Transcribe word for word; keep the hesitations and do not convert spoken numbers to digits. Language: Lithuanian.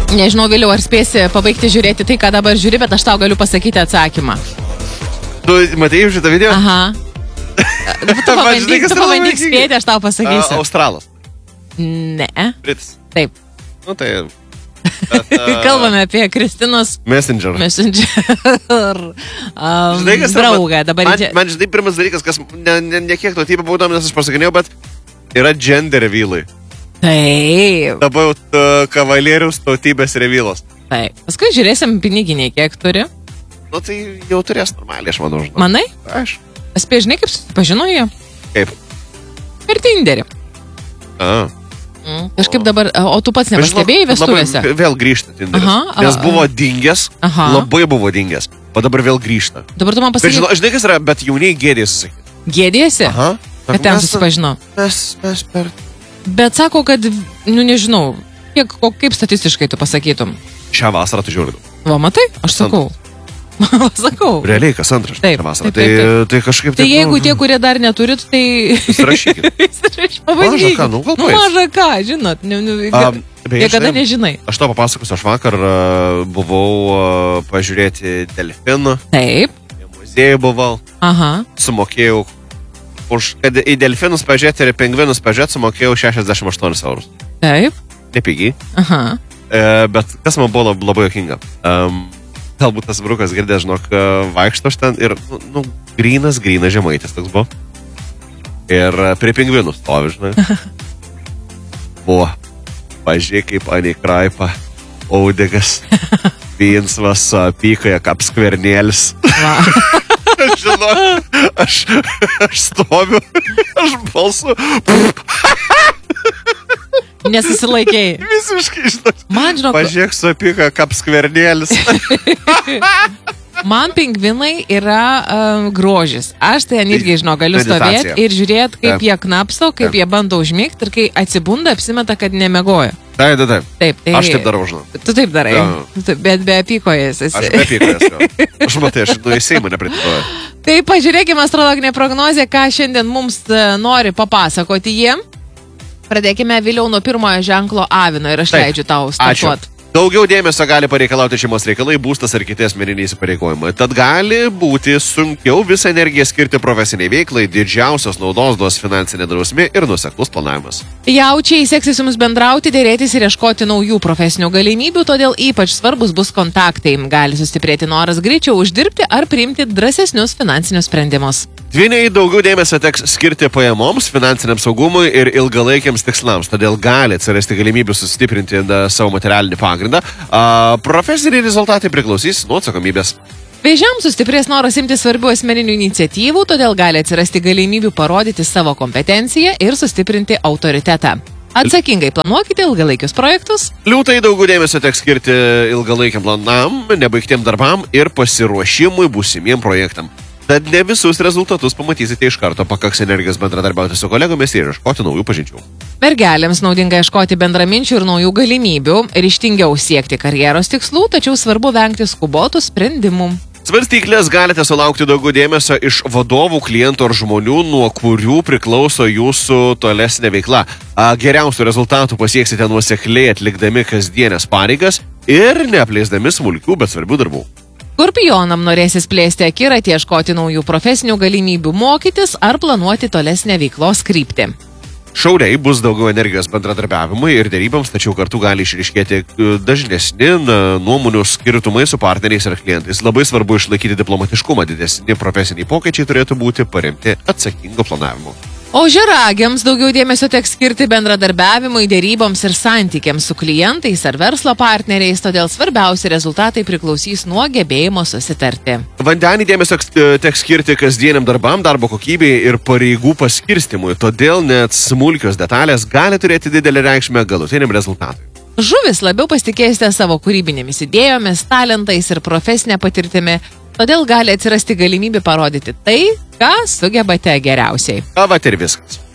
Nežinau, vėliau ar spėsi pabaigti žiūrėti tai, ką dabar žiūri, bet aš tau galiu pasakyti atsakymą. Tu matėjai šitą video? Aha. Tu pabandyk, tu pabandyk spėti, aš tau pasakysiu. A, Australas. Ne. Britas. Taip. Nu tai... Bet, uh, Kalbame apie Kristinos Messenger. Messenger. um, žinai, kas draugą. Dabar man, man žinai, pirmas dalykas, kas ne, ne, ne kiek tautybę būdom, nes aš pasakinėjau, bet yra gender revealai. Taip. Dabar uh, kavalieriaus tautybės revealas. Taip. Paskui žiūrėsim piniginiai, kiek turi. Nu tai jau turės normaliai, aš manau. Žinau. Manai? Aš. Spėj, žinai, kaip susipažino jie? Kaip? Per Tinderį. A. Mm. Kažkaip dabar, o tu pats nepastebėjai vestuvėse? Vėl grįžta Tinderis. Aha, nes buvo dingęs, aha. Labai buvo dingęs, o dabar vėl grįžta. Dabar tu man pasakyk. Bet žinai, kas yra, bet jauniai gėdėsi. Gėdėsi? Aha. Kad ten susipažino. Mes, mes per... Bet sako, kad, nu nežinau, kiek, kaip statistiškai tu pasakytum? Šią vasarą tu žiūrėjau. Va, matai? Aš sakau. Sakau. Realiai, kas antras taip, vasarą. Taip, taip, taip. Tai, tai kažkaip... Tai taip, jeigu nu, tie, kurie dar neturit, tai... Įsirašykit. Įsirašykit. Pabandykit. Maža ką, nu gal nu, maža ką, žinot. Ne, ne, um, niekada nežinai. Aš to papasakosiu, aš vakar uh, buvau uh, pažiūrėti delfinų. Taip. Į muziejų buvau. Aha. Sumokėjau, už, kad į delfinus pažiūrėti ir pingvinus pažiūrėti, sumokėjau šešiasdešimt aštuonis eurus. Taip. Nepigiai. Aha. E, bet kas man buvo labai juokinga. Um, Galbūt tas brukas girdė, žinok, vaikšto aš ten ir, nu, nu grynas, grynas žemaitis toks buvo. Ir prie pingvinų stovi, žinai. Buvo, pažiūrėk kaip anie kraipa, audegas, pinsvas, pykoje, kaip skvernėlis. Aš žinok, aš, aš stoviu, aš balsu. Nesusilaikėjai. Visiškai, žinok. Man, žinok. Pažiūrėk su apyka, kaip skvernėlis. Man pingvinai yra um, grožis. Aš tai irgi, žinok, galiu stovėti ir žiūrėti, kaip taip. Jie knapsto, kaip taip. Jie bando užmigti ir kai atsibunda, apsimeta, kad nemegoja. Taip, taip, taip. Taip tai... Aš taip darau, žinau. Tu taip darai. Ja. Bet be apykojas esi. Aš be apykojas, jo. Aš matai, aš nu į Seimą nepretituoju. Tai pažiūrėkime astrologinę prognozę, ką šiandien mums nori papasakoti jiem. Pradėkime vėliau nuo pirmojo ženklo avino ir aš taip, leidžiu tau startuoti. Daugiau dėmesio gali pareikalauti šeimos reikalai, būstas ar kiti asmeniniai įsipareigojimai. Tad gali būti sunkiau visą energiją skirti profesiniai veiklai, didžiausios naudos duos finansinė drausmė ir nuoseklus planavimas. Jaučiai seksis jums bendrauti, dėrėtis ir ieškoti naujų profesinių galimybių, todėl ypač svarbus bus kontaktai. Gali sustiprėti noras greičiau uždirbti ar priimti drąsesnius finansinius sprendimus. Dvyniai daugiau dėmesio teks skirti pajamoms, finansiniam saugumui ir ilgalaikiams tikslams, todėl gali atsirasti galimybių sustiprinti savo materialinį pagrindą. A, profesiniai rezultatai priklausys nuo atsakomybės. Vėžiams sustiprės noras imti svarbių asmeninių iniciatyvų, todėl gali atsirasti galimybių parodyti savo kompetenciją ir sustiprinti autoritetą. Atsakingai planuokite ilgalaikius projektus. Liūtai daugiau dėmesio teks skirti ilgalaikiam planam, nebaigtiem darbam ir pasiruošimui būsimiem projektam. Tad ne visus rezultatus pamatysite iš karto, pakaks energijos bendradarbiauti su kolegomis ir ieškoti naujų pažinčių. Mergelėms naudinga ieškoti bendraminčių ir naujų galimybių, ryžtingiau siekti karjeros tikslų, tačiau svarbu vengti skubotų sprendimų. Svarstyklės galite sulaukti daugiau dėmesio iš vadovų, klientų ar žmonių, nuo kurių priklauso jūsų tolesnė veikla. Geriausių rezultatų pasieksite nuosekliai atlikdami kasdienės pareigas ir neapleisdami smulkių, bet svarbių darbų. Skorpionam norėsis plėsti akiratį, ieškoti naujų profesinių galimybių, mokytis ar planuoti tolesnę veiklos kryptį. Šauriai bus daugiau energijos bendradarbiavimui ir dėryboms, tačiau kartu gali išryškėti dažnesni nuomonių skirtumai su partneriais ir klientais. Labai svarbu išlaikyti diplomatiškumą, didesni profesiniai pokyčiai turėtų būti paremti atsakingo planavimu. O žiragiams daugiau dėmesio teks skirti bendradarbiavimui, dėryboms ir santykiams su klientais ar verslo partneriais, todėl svarbiausi rezultatai priklausys nuo gebėjimo susitarti. Vandenį dėmesio teks skirti kasdieniam darbam, darbo kokybei ir pareigų paskirstimui, todėl net smulkios detalės gali turėti didelį reikšmę galutiniam rezultatui. Žuvis labiau pasitikėsite savo kūrybinėmis idėjomis, talentais ir profesinė patirtimi, todėl gali atsirasti galimybė parodyti tai, ką sugebate geriausiai. Vat ir viskas.